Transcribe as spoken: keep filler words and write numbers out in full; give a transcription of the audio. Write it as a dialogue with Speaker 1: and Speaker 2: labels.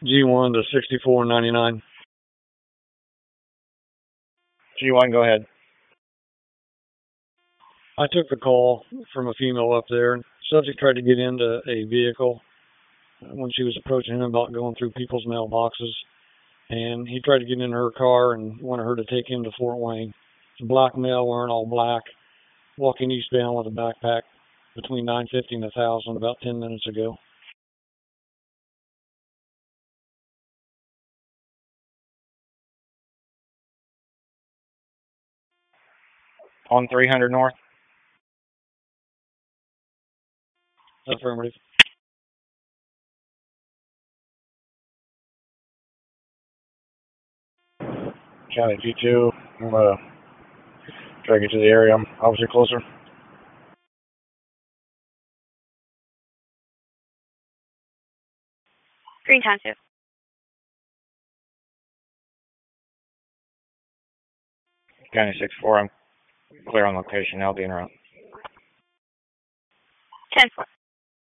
Speaker 1: G one to sixty-four ninety-nine.
Speaker 2: G one, go ahead.
Speaker 1: I took the call from a female up there. Subject tried to get into a vehicle when she was approaching him about going through people's mailboxes. And he tried to get in her car and wanted her to take him to Fort Wayne. It's a black male wearing all black, walking eastbound with a backpack between nine fifty and one thousand about ten minutes ago.
Speaker 2: On three hundred North?
Speaker 1: Affirmative.
Speaker 2: County G two, I'm going to try to get to the area. I'm obviously closer.
Speaker 3: Green Township.
Speaker 2: County six four, I'm clear on location. I'll be in around.
Speaker 3: ten four.